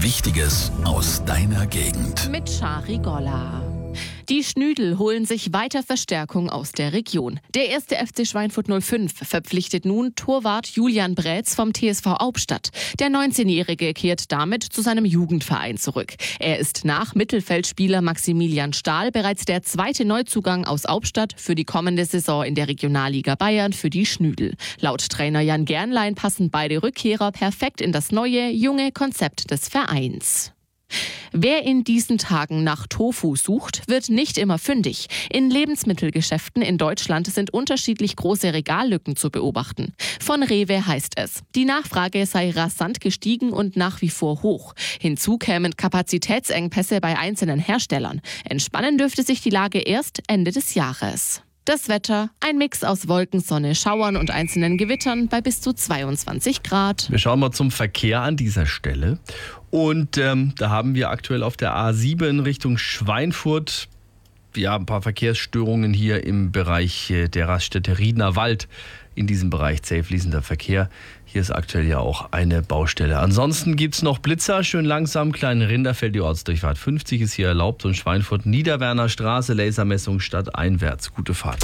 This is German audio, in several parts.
Wichtiges aus deiner Gegend. Mit Shari Golla. Die Schnüdel holen sich weiter Verstärkung aus der Region. Der erste FC Schweinfurt 05 verpflichtet nun Torwart Julian Brätz vom TSV Aubstadt. Der 19-Jährige kehrt damit zu seinem Jugendverein zurück. Er ist nach Mittelfeldspieler Maximilian Stahl bereits der zweite Neuzugang aus Aubstadt für die kommende Saison in der Regionalliga Bayern für die Schnüdel. Laut Trainer Jan Gernlein passen beide Rückkehrer perfekt in das neue, junge Konzept des Vereins. Wer in diesen Tagen nach Tofu sucht, wird nicht immer fündig. In Lebensmittelgeschäften in Deutschland sind unterschiedlich große Regallücken zu beobachten. Von Rewe heißt es, die Nachfrage sei rasant gestiegen und nach wie vor hoch. Hinzu kämen Kapazitätsengpässe bei einzelnen Herstellern. Entspannen dürfte sich die Lage erst Ende des Jahres. Das Wetter, ein Mix aus Wolken, Sonne, Schauern und einzelnen Gewittern bei bis zu 22 Grad. Wir schauen mal zum Verkehr an dieser Stelle. Und da haben wir aktuell auf der A7 in Richtung Schweinfurt ein paar Verkehrsstörungen hier im Bereich der Raststätte Riedner Wald. In diesem Bereich zäh fließender Verkehr. Hier ist aktuell ja auch eine Baustelle. Ansonsten gibt es noch Blitzer, schön langsam. Kleinrinderfeld, die Ortsdurchfahrt 50 ist hier erlaubt. Und Schweinfurt, Niederwerner Straße, Lasermessung stadteinwärts. Gute Fahrt.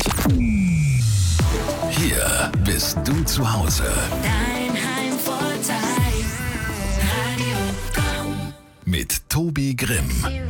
Hier bist du zu Hause. Dein Heimvorteil. Radio Komm. Mit Tobi Grimm.